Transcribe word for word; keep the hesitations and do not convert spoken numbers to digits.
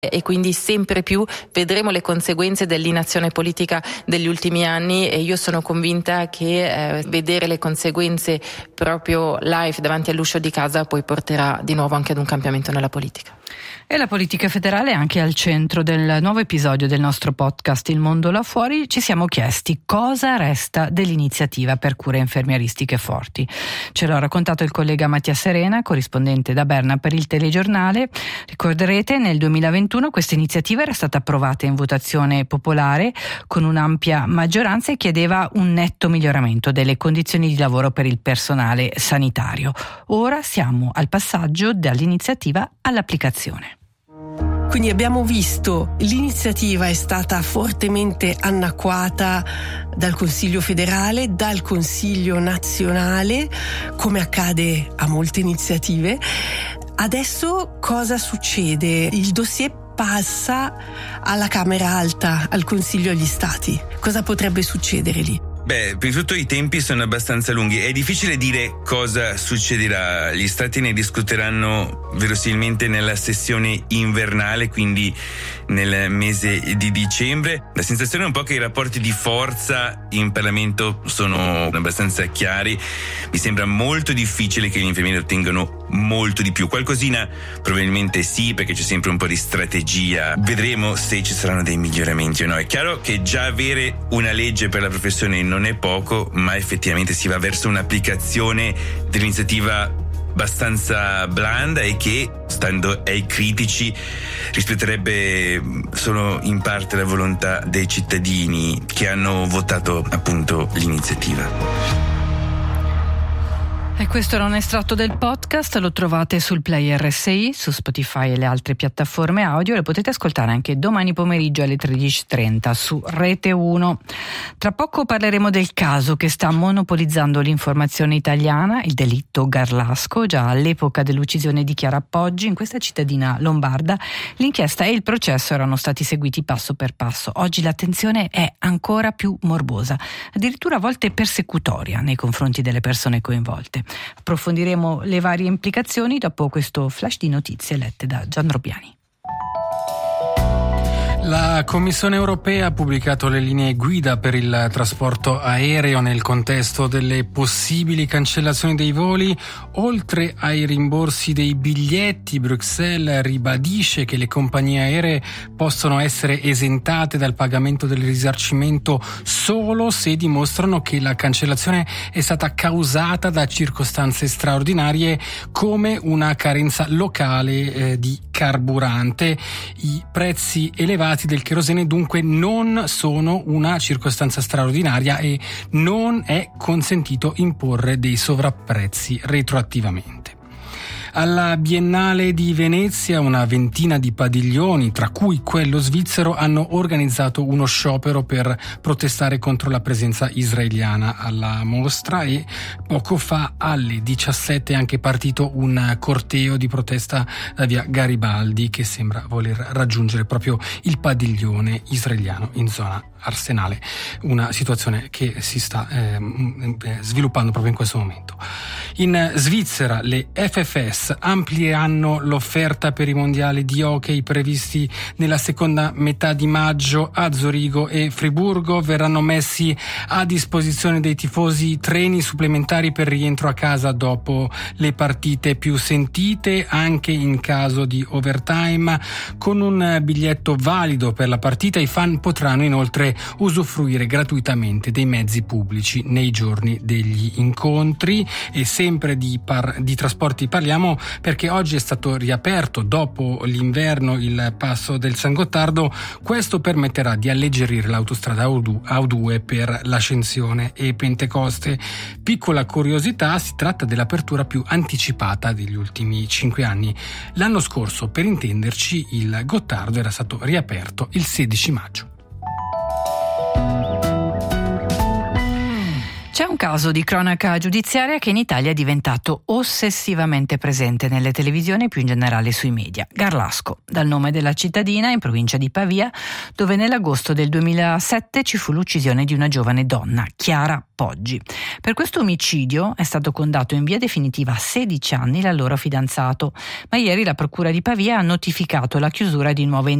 e quindi sempre più vedremo le conseguenze dell'inazione politica degli ultimi anni, e io sono convinta che eh, vedere le conseguenze proprio live davanti all'uscio di casa poi porterà di nuovo anche ad un cambiamento nella politica. E la politica federale è anche al centro del nuovo episodio del nostro podcast Il Mondo Là Fuori. Ci siamo chiesti cosa resta dell'iniziativa per cure infermieristiche forti. Ce l'ha raccontato il collega Mattia Serena, corrispondente da Berna per il Telegiornale. Ricorderete, nel duemilaventuno questa iniziativa era stata approvata in votazione popolare con un'ampia maggioranza e chiedeva un netto miglioramento delle condizioni di lavoro per il personale sanitario. Ora siamo al passaggio dall'iniziativa all'applicazione. Quindi abbiamo visto l'iniziativa è stata fortemente annacquata dal Consiglio federale, dal Consiglio nazionale, come accade a molte iniziative. Adesso cosa succede? Il dossier passa alla Camera Alta, al Consiglio agli Stati. Cosa potrebbe succedere lì? Beh, prima di tutto i tempi sono abbastanza lunghi. È difficile dire cosa succederà. Gli stati ne discuteranno verosimilmente nella sessione invernale, quindi nel mese di dicembre. La sensazione è un po' che i rapporti di forza in Parlamento sono abbastanza chiari. Mi sembra molto difficile che gli infermieri ottengano molto di più. Qualcosina probabilmente sì, perché c'è sempre un po' di strategia. Vedremo se ci saranno dei miglioramenti o no. È chiaro che già avere una legge per la professione non è poco, ma effettivamente si va verso un'applicazione dell'iniziativa abbastanza blanda e che, stando ai critici, rispetterebbe solo in parte la volontà dei cittadini che hanno votato appunto l'iniziativa. E questo era un estratto del podcast, lo trovate sul Player R S I, su Spotify e le altre piattaforme audio, e lo potete ascoltare anche domani pomeriggio alle tredici e trenta su Rete uno. Tra poco parleremo del caso che sta monopolizzando l'informazione italiana, il delitto Garlasco. Già all'epoca dell'uccisione di Chiara Poggi in questa cittadina lombarda, l'inchiesta e il processo erano stati seguiti passo per passo. Oggi l'attenzione è ancora più morbosa, addirittura a volte persecutoria nei confronti delle persone coinvolte. Approfondiremo le varie implicazioni dopo questo flash di notizie lette da Gian Robbiani. La Commissione europea ha pubblicato le linee guida per il trasporto aereo nel contesto delle possibili cancellazioni dei voli. Oltre ai rimborsi dei biglietti, Bruxelles ribadisce che le compagnie aeree possono essere esentate dal pagamento del risarcimento solo se dimostrano che la cancellazione è stata causata da circostanze straordinarie come una carenza locale eh, di carburante. I prezzi elevati del kerosene dunque non sono una circostanza straordinaria e non è consentito imporre dei sovrapprezzi retroattivamente. Alla Biennale di Venezia una ventina di padiglioni, tra cui quello svizzero, hanno organizzato uno sciopero per protestare contro la presenza israeliana alla mostra, e poco fa alle diciassette è anche partito un corteo di protesta da via Garibaldi che sembra voler raggiungere proprio il padiglione israeliano in zona Arsenale, una situazione che si sta eh, sviluppando proprio in questo momento. In Svizzera le F F S amplieranno l'offerta per i mondiali di hockey previsti nella seconda metà di maggio a Zurigo e Friburgo. Verranno messi a disposizione dei tifosi treni supplementari per rientro a casa dopo le partite più sentite, anche in caso di overtime. Con un biglietto valido per la partita i fan potranno inoltre usufruire gratuitamente dei mezzi pubblici nei giorni degli incontri. E sempre di, par- di trasporti parliamo perché oggi è stato riaperto dopo l'inverno il passo del San Gottardo. Questo permetterà di alleggerire l'autostrada A due per l'Ascensione e Pentecoste. Piccola curiosità, si tratta dell'apertura più anticipata degli ultimi cinque anni. L'anno scorso, per intenderci, il Gottardo era stato riaperto il sedici maggio. C'è un caso di cronaca giudiziaria che in Italia è diventato ossessivamente presente nelle televisioni e più in generale sui media. Garlasco, dal nome della cittadina in provincia di Pavia, dove nell'agosto del duemilasette ci fu l'uccisione di una giovane donna, Chiara Poggi. Per questo omicidio è stato condannato in via definitiva a sedici anni l'allora fidanzato, ma ieri la procura di Pavia ha notificato la chiusura di nuove